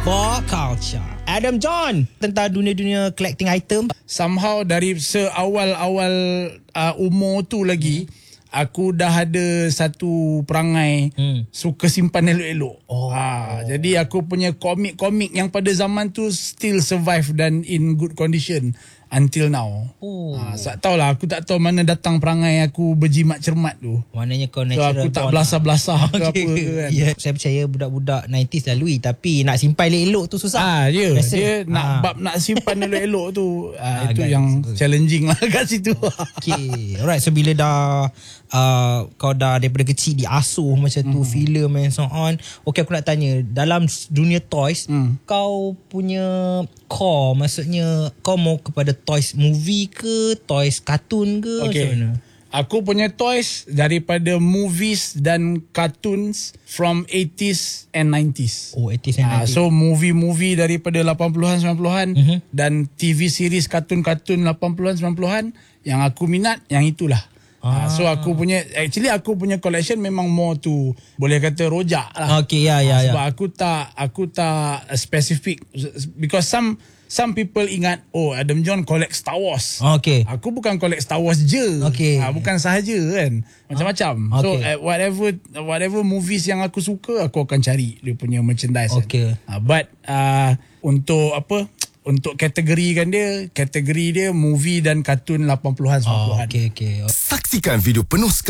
Pop Culture. Adam John tentang dunia-dunia collecting item. Somehow dari seawal-awal umur tu lagi, aku dah ada satu perangai suka simpan elok-elok. Jadi aku punya komik-komik yang pada zaman tu still survive dan in good condition until now. Tak tahulah, aku tak tahu mana datang perangai aku berjimat cermat tu. Maknanya kau So natural. aku tak belasah-belasah ke apa ke kan. Yeah. Saya percaya budak-budak 90s lalui, tapi nak simpan elok-elok tu susah. Dia nak simpan elok-elok tu itu yang challenging lah kat situ. Okay. Alright, so bila dah kau dah daripada kecil diasuh macam tu, filem and so on. Okay, aku nak tanya, dalam dunia toys, kau punya core, maksudnya kau mau kepada toys movie ke, toys kartun ke, Okay. macam mana? Aku punya toys daripada movies dan cartoons from 80s and 90s. Oh, 80s and 90s. So movie-movie daripada 80-an 90-an dan TV series kartun-kartun 80-an 90-an yang aku minat yang itulah. So aku punya collection memang more to boleh kata rojak lah. Okay, Sebab aku tak specific, because some people ingat Adam John collect Star Wars. Okay. Aku bukan collect Star Wars je. Okay. Bukan sahaja kan. Macam-macam. So whatever movies yang aku suka, aku akan cari dia punya merchandise. Okay. But untuk kategori dia movie dan kartun 80-an 90-an. Okay. Saksikan video penuh